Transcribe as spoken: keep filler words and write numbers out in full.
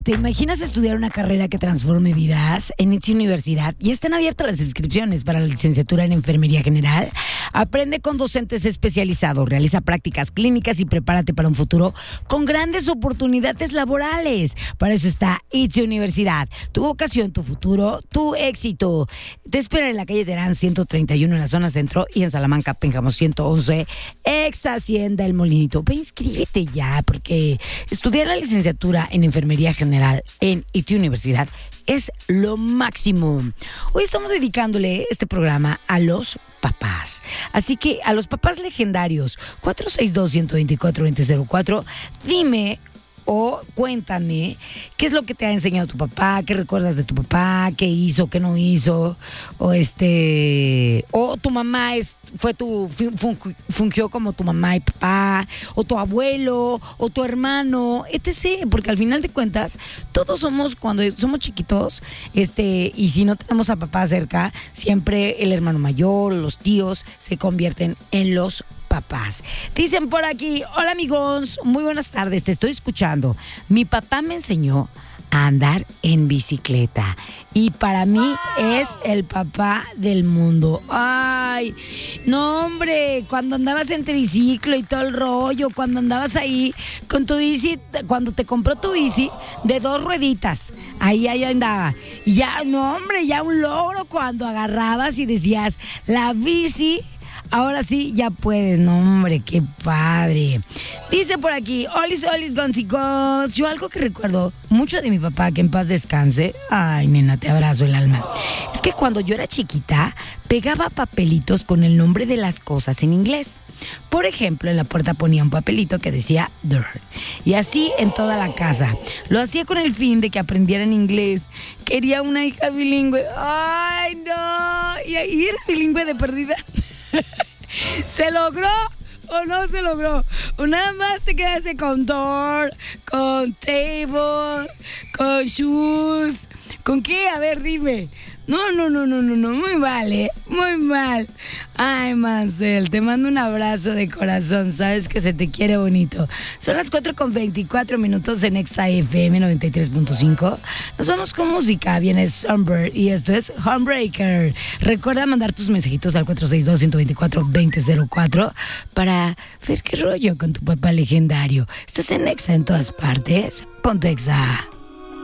¿Te imaginas estudiar una carrera que transforme vidas? En I T S Universidad ya están abiertas las inscripciones para la licenciatura en Enfermería General. Aprende con docentes especializados, realiza prácticas clínicas y prepárate para un futuro con grandes oportunidades laborales. Para eso está I T S Universidad. Tu vocación, tu futuro, tu éxito. Te espera en la calle Terán ciento treinta y uno en la zona centro y en Salamanca, Pénjamo ciento once, ex Hacienda El Molinito. Ve, inscríbete ya, porque estudiar la licenciatura en Enfermería General en I T S Universidad es lo máximo. Hoy estamos dedicándole este programa a los papás. Así que a los papás legendarios, cuatro seis dos, uno dos cuatro, dos cero cero cuatro, dime o cuéntame qué es lo que te ha enseñado tu papá, qué recuerdas de tu papá, qué hizo, qué no hizo, o este, o tu mamá es, fue tu, fun, fungió como tu mamá y papá, o tu abuelo, o tu hermano, etcétera. Porque al final de cuentas, todos somos, cuando somos chiquitos, este, y si no tenemos a papá cerca, siempre el hermano mayor, los tíos, se convierten en los papás. Dicen por aquí, hola amigos, muy buenas tardes, te estoy escuchando. Mi papá me enseñó a andar en bicicleta y para mí es el papá del mundo. Ay, no hombre, cuando andabas en triciclo y todo el rollo, cuando andabas ahí con tu bici, cuando te compró tu bici de dos rueditas, ahí, ahí andaba. Y ya, no hombre, ya un logro cuando agarrabas y decías, la bici... Ahora sí, ya puedes. No, hombre, qué padre. Dice por aquí, olis, olis, goncicos. Yo algo que recuerdo mucho de mi papá, que en paz descanse. Ay, nena, te abrazo el alma. Es que cuando yo era chiquita, pegaba papelitos con el nombre de las cosas en inglés. Por ejemplo, en la puerta ponía un papelito que decía Dirt. Y así en toda la casa. Lo hacía con el fin de que aprendieran inglés. Quería una hija bilingüe. Ay, no. ¿Y ahí eres bilingüe de perdida? ¿Se logró o no se logró? O nada más te quedaste con door, con table, con shoes. ¿Con qué? A ver, dime. No, no, no, no, no, no, muy mal, ¿eh? Muy mal. Ay, Marcel, te mando un abrazo de corazón, sabes que se te quiere bonito. Son las cuatro con veinticuatro minutos en Exa F M noventa y tres punto cinco. Nos vamos con música, viene Sunbird y esto es Homebreaker. Recuerda mandar tus mensajitos al cuatro seis dos, uno dos cuatro, dos cero cero cuatro para ver qué rollo con tu papá legendario. Estás en Exa en todas partes. Ponte Exa.